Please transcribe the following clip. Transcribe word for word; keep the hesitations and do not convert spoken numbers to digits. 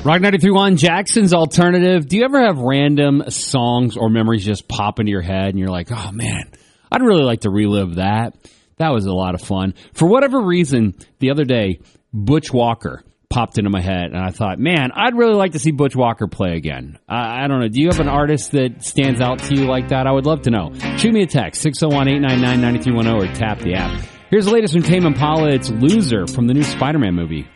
Rock ninety-three point one, Jackson's Alternative. Do you ever have random songs or memories just pop into your head and you're like, oh man, I'd really like to relive that. That was a lot of fun. For whatever reason, the other day, Butch Walker popped into my head and I thought, man, I'd really like to see Butch Walker play again. I, I don't know. Do you have an artist that stands out to you like that? I would love to know. Shoot me a text, six oh one, eight nine nine, nine three one oh, or tap the app. Here's the latest from Tame Impala. It's Loser from the new Spider-Man movie.